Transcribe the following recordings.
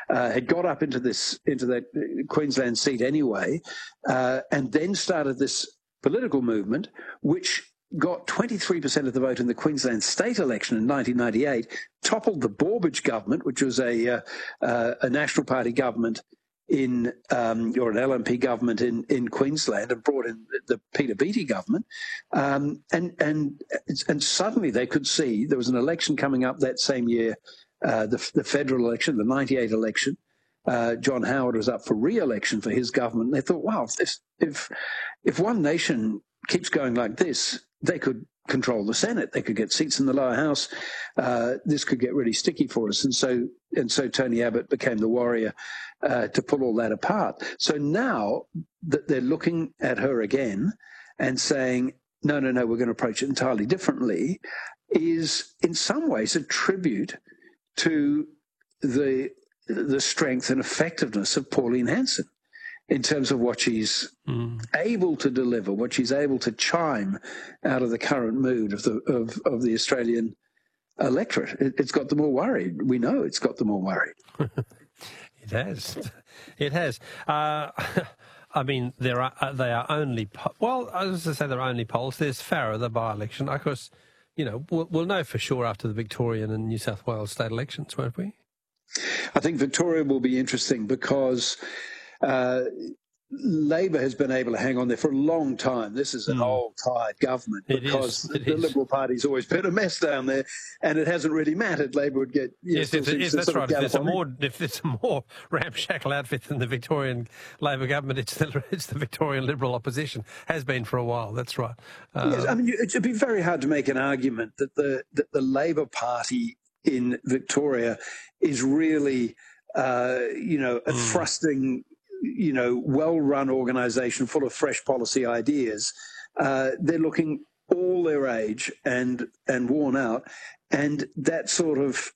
had got up into that Queensland seat anyway, and then started this political movement, which got 23% of the vote in the Queensland state election in 1998, toppled the Borbidge government, which was a National Party government or an LNP government in Queensland, and brought in the Peter Beattie government, and suddenly they could see there was an election coming up that same year, the federal election, the 98 election. John Howard was up for re-election for his government. And they thought, wow, if One Nation keeps going like this, they could control the Senate. They could get seats in the lower house. This could get really sticky for us. And so Tony Abbott became the warrior to pull all that apart. So now that they're looking at her again and saying, no, we're going to approach it entirely differently, is in some ways a tribute to the strength and effectiveness of Pauline Hanson in terms of what she's able to deliver, what she's able to chime out of the current mood of the Australian electorate. It's got them all worried. We know it's got them all worried. It has. It has. I mean, they are only. Well, I was going to say there are only polls. There's Farrer, the by-election. Of course, we'll know for sure after the Victorian and New South Wales state elections, won't we? I think Victoria will be interesting because Labor has been able to hang on there for a long time. This is an old, tired government because the Liberal Party's always been a mess down there, and it hasn't really mattered. Labor would get... Yes, that's right. If it's a more ramshackle outfit than the Victorian Labor government, it's the Victorian Liberal opposition. Has been for a while, that's right. Yes, I mean, it'd be very hard to make an argument that the Labor Party in Victoria is really, a thrusting, well-run organisation full of fresh policy ideas. They're looking all their age and worn out, and that sort of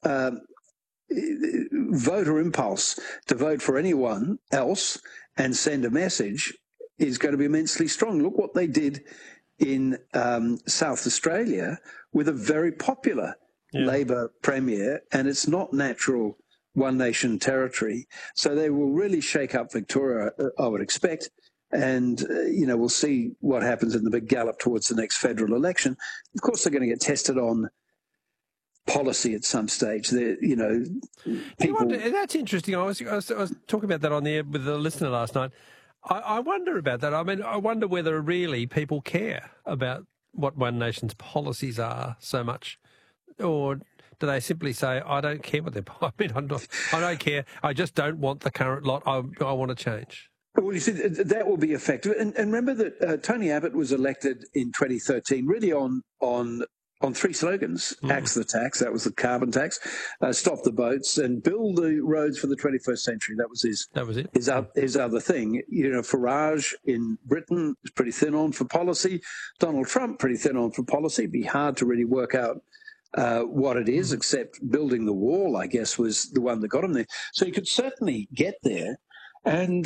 voter impulse to vote for anyone else and send a message is going to be immensely strong. Look what they did in South Australia with a very popular Labor premier, and it's not natural One Nation territory. So they will really shake up Victoria, I would expect. And, we'll see what happens in the big gallop towards the next federal election. Of course, they're going to get tested on policy at some stage. People... That's interesting. I was talking about that on the air with the listener last night. I wonder about that. I mean, I wonder whether really people care about what One Nation's policies are so much. Or do they simply say, I don't care what they're... I mean, I don't care. I just don't want the current lot. I want to change. Well, you see, that will be effective. And remember that Tony Abbott was elected in 2013 really on three slogans. Axe the tax, that was the carbon tax, stop the boats, and build the roads for the 21st century. That was his other thing. Farage in Britain is pretty thin on for policy. Donald Trump, pretty thin on for policy. It'd be hard to really work out what it is, except building the wall, I guess, was the one that got him there. So you could certainly get there. And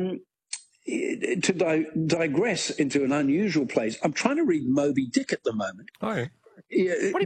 to digress into an unusual place, I'm trying to read Moby Dick at the moment. Oh, yeah. Yeah,